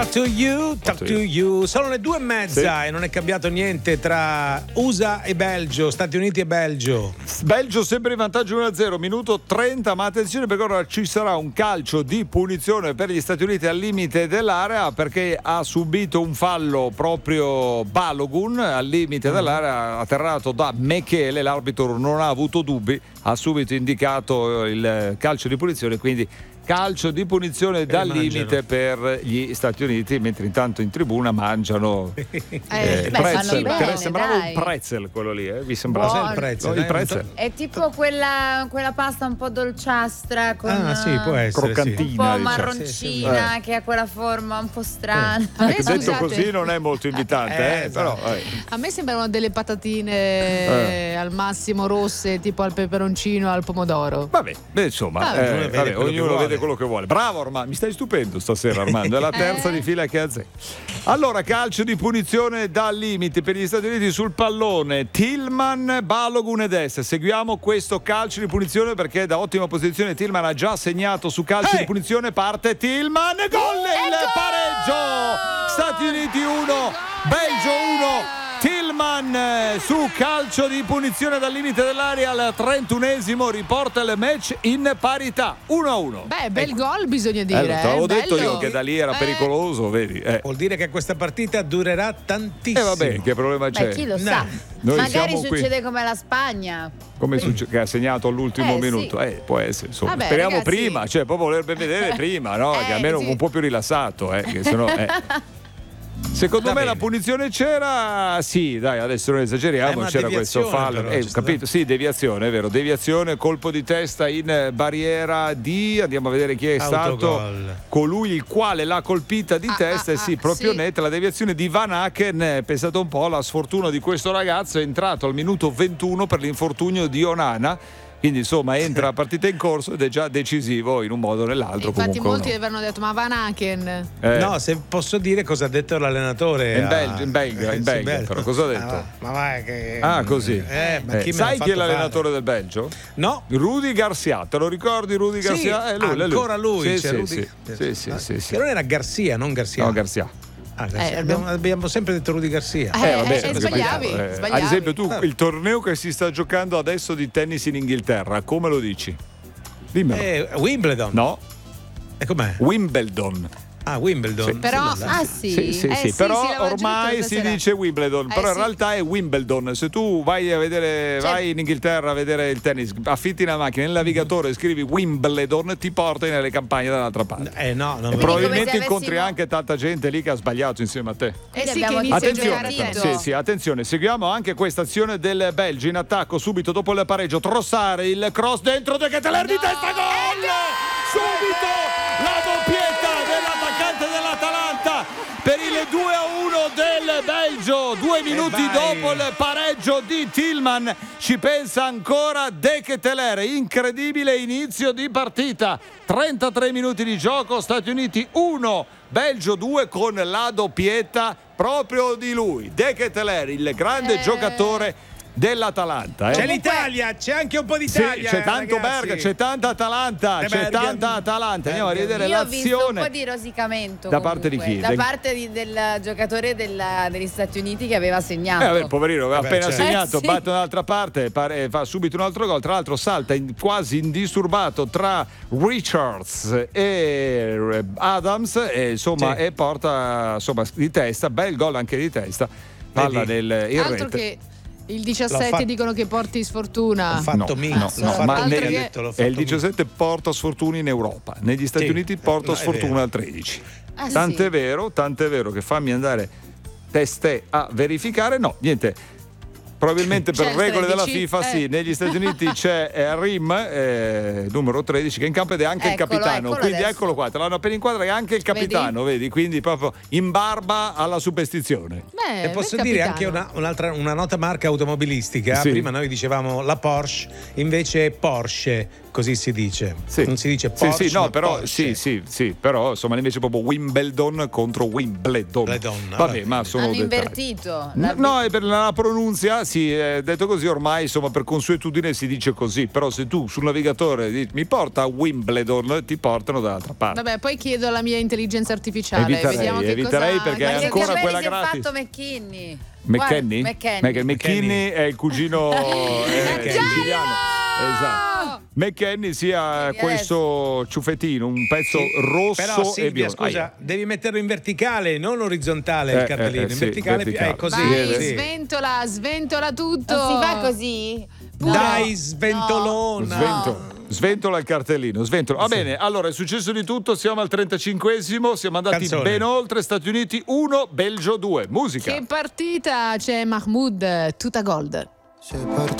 To you. Sono le 2:30 e non è cambiato niente tra USA e Belgio, Stati Uniti e Belgio. Belgio sempre in vantaggio 1-0, minuto 30, ma attenzione perché ora ci sarà un calcio di punizione per gli Stati Uniti al limite dell'area perché ha subito un fallo proprio Balogun al limite dell'area, atterrato da Mechele, l'arbitro non ha avuto dubbi, ha subito indicato il calcio di punizione, quindi calcio di punizione dal limite per gli Stati Uniti, mentre intanto in tribuna mangiano pretzel. Sembrava un pretzel quello lì, vi sembrava il pretzel? Il pretzel. È tipo quella pasta un po' dolciastra con sì, può essere, croccantina, un po' marroncina, che ha quella forma un po' strana. Detto così non è molto invitante, però a me sembrano delle patatine al massimo rosse, tipo al peperoncino, al pomodoro. Vabbè, insomma, ognuno vede quello che vuole. Bravo Armando, mi stai stupendo stasera Armando, è la terza di fila che azzecca. Allora, calcio di punizione dal limite per gli Stati Uniti sul pallone, Tillman, Balogun ed Est. Seguiamo questo calcio di punizione perché da ottima posizione Tillman ha già segnato su calcio di punizione, parte Tillman, gol, il pareggio, Stati Uniti 1, Belgio 1. Tillman su calcio di punizione dal limite dell'area al 31esimo riporta il match in parità 1-1. Beh, bel gol bisogna dire. Avevo detto io che da lì era pericoloso, vedi? Vuol dire che questa partita durerà tantissimo. Vabbè, che problema c'è? Chi lo sa? Noi magari siamo succede qui. come la Spagna. Come che ha segnato all'ultimo minuto? Sì. Può essere, insomma. Vabbè, speriamo ragazzi. prima, cioè proprio volerbe vedere prima, no? Che almeno sì. un po' più rilassato, che sennò Secondo me la punizione c'era, sì, dai, adesso non esageriamo, c'era questo fallo, capito? Sì, deviazione, è vero, deviazione, colpo di testa in barriera di, andiamo a vedere chi è stato colui il quale l'ha colpita di testa, proprio netta la deviazione di Van Aken. Pensate un po' alla sfortuna di questo ragazzo, è entrato al minuto 21 per l'infortunio di Onana. Quindi insomma entra a partita in corso ed è già decisivo in un modo o nell'altro. Infatti comunque, molti avevano detto ma Van Aken no, se posso dire cosa ha detto l'allenatore in Belgio però cosa ha detto? Ma vai che così sai chi è l'allenatore del Belgio? No, Rudi Garcia, te lo ricordi Rudi Garcia? Sì, ancora lui. Sì. Che non era Garcia, non Garcia. No, Garcia. Abbiamo sempre detto Rudi Garcia. Sbagliavi. Ad esempio tu il torneo che si sta giocando adesso di tennis in Inghilterra, come lo dici? Dimmelo. Wimbledon. No. E com'è? Wimbledon. Wimbledon. Sì. Però Sì, però ormai si dice Wimbledon, però in realtà è Wimbledon. Se tu vai a vedere, vai in Inghilterra a vedere il tennis, affitti una macchina, nel navigatore scrivi Wimbledon, ti porta nelle campagne dall'altra parte. E probabilmente incontri anche tanta gente lì che ha sbagliato insieme a te. Attenzione, seguiamo anche questa azione del Belgio in attacco subito dopo il pareggio. Trossard, il cross dentro De Ketelaere di testa, gol! Subito la doppietta dell'attaccante dell'Atalanta per il 2-1 del Belgio. 2 minuti dopo il pareggio di Tillman ci pensa ancora De Ketelaere. Incredibile inizio di partita. 33 minuti di gioco, Stati Uniti 1, Belgio 2 con la doppietta proprio di lui, De Ketelaere, il grande giocatore dell'Atalanta. C'è l'Italia, c'è anche un po' d'Italia. C'è tanto ragazzi. Berga, c'è tanta Atalanta, Andiamo a rivedere Io ho visto un l'azione. po' di rosicamento Da parte di chi? Da parte del giocatore degli Stati Uniti che aveva segnato. Poverino, aveva appena segnato, sì. batte dall'altra parte, fa subito un altro gol. Tra l'altro salta quasi indisturbato tra Richards e Adams e porta di testa, bel gol anche di testa. Palla in altro rete. Che il 17 dicono che porti sfortuna. L'ho fatto è il 17 porta sfortuna in Europa, negli Stati Uniti porta sfortuna al 13. Tant'è vero che fammi andare teste a verificare. No, niente. Probabilmente per regole della FIFA negli Stati Uniti c'è Rim, numero 13, che è in campo ed è anche il capitano, quindi adesso. Eccolo qua, te l'hanno appena inquadrato, è anche il capitano, vedi? Quindi proprio in barba alla superstizione. E posso dire anche una nota marca automobilistica. Prima noi dicevamo la Porsche, invece è Porsche, così si dice. Non si dice Porsche, però Porsche. sì, però insomma invece proprio Wimbledon contro Wimbledon. Vabbè, ma sono hanno dettagli. invertito. No, è per la pronuncia, sì, detto così ormai insomma per consuetudine si dice così, però se tu sul navigatore dici mi porta a Wimbledon, ti portano dall'altra parte. Vabbè, poi chiedo alla mia intelligenza artificiale. Eviterei perché è ancora quella gratis. Ma che fatto McKinney? McKinney è il cugino siciliano. Esatto. McKinney sia questo ciuffettino, un pezzo rosso. Però Silvia, e biondo. scusa, devi metterlo in verticale, non orizzontale il cartellino. In verticale è così. Vai, sventola tutto. Non si fa così? Pure. Dai, sventolona. No. Sventola il cartellino, sventola. Va bene, allora è successo di tutto, siamo al 35esimo, siamo andati ben oltre. Stati Uniti 1, Belgio 2. Musica. Che partita, c'è Mahmood, tutta gold. Se parto